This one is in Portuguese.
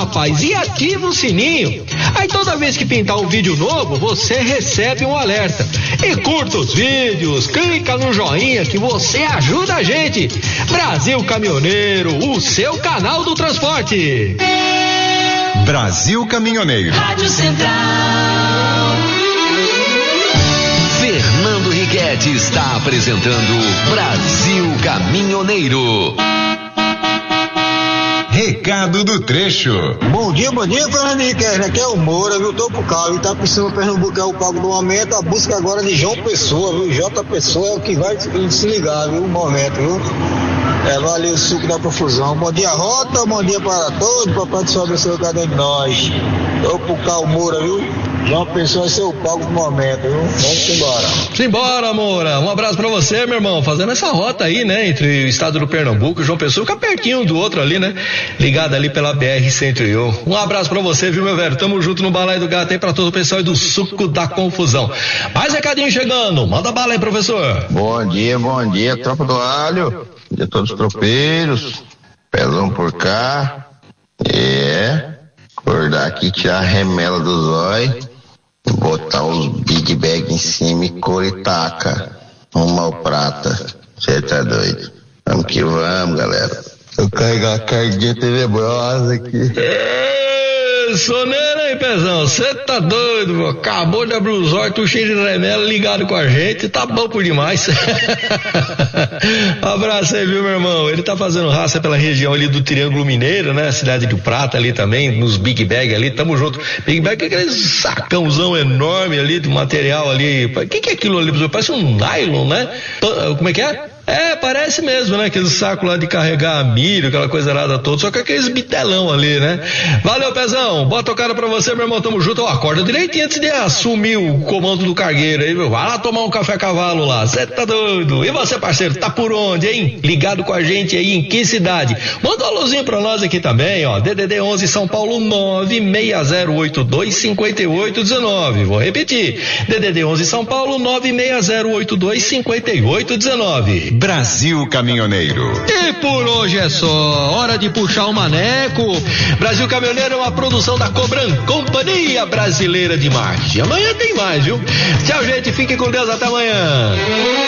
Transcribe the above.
rapaz, e ativa o sininho. Aí toda vez que pintar um vídeo novo, você recebe um alerta. E curta os vídeos, clica no joinha que você ajuda a gente. Brasil Caminhoneiro, o seu canal do transporte. Brasil Caminhoneiro. Rádio Central. Fernando Riquetti está apresentando Brasil Caminhoneiro. Recado do trecho. Bom dia, Fernando Riquetti. Aqui é o Moura, viu? Tô pro carro, Itapicima, Pernambuco é o pago do momento. A busca agora de João Pessoa, viu? J Pessoa é o que vai se ligar, viu? O momento, viu? Valeu o suco da confusão. Bom dia, Rota, bom dia para todos. Papai do Céu abençoe cada um de nós. Tô pro carro, Moura, viu? João Pessoa é seu palco do momento, viu? Vamos embora. Simbora, Moura. Um abraço pra você, meu irmão. Fazendo essa rota aí, né? Entre o estado do Pernambuco e João Pessoa, fica pertinho do outro ali, né? Ligado ali pela BR-101. Um abraço pra você, viu, meu velho? Tamo junto no Balaio do Gato aí pra todo o pessoal do suco da confusão. Mais recadinho chegando. Manda bala aí, professor. Bom dia, tropa do alho. Bom dia a todos os tropeiros. Pelão por cá. Acordar aqui, tirar a remela do zóio. Botar os big bag em cima e cor e taca. Uma prata. Você tá doido? Vamos que vamos, galera. Eu carregar a carguinha tenebrosa aqui. Soneira aí, Pezão, você tá doido, meu? Acabou de abrir os olhos, tu cheio de remela, ligado com a gente, tá bom por demais. Abraço aí, viu, meu irmão? Ele tá fazendo raça pela região ali do Triângulo Mineiro, né? Cidade do Prata ali também, nos Big Bag ali, tamo junto. Big Bag é aquele sacãozão enorme ali, de material ali. O que é aquilo ali? Parece um nylon, né? Como é que é? Parece mesmo, né? Aquele saco lá de carregar milho, aquela coisa errada toda, só que aqueles bitelão ali, né? Valeu, Pezão, boa tocada pra você, meu irmão, tamo junto. Acorda direitinho antes de assumir o comando do cargueiro aí, meu. Vai lá tomar um café a cavalo lá, você tá doido? E você, parceiro, tá por onde, hein? Ligado com a gente aí, em que cidade? Manda um alôzinho pra nós aqui também, ó, DDD 11 São Paulo 960825819. Vou repetir, DDD 11 São Paulo 960825819. Brasil Caminhoneiro. E por hoje é só, hora de puxar o maneco. Brasil Caminhoneiro é uma produção da Cobran, Companhia Brasileira de Marketing. Amanhã tem mais, viu? Tchau, gente, fiquem com Deus, até amanhã.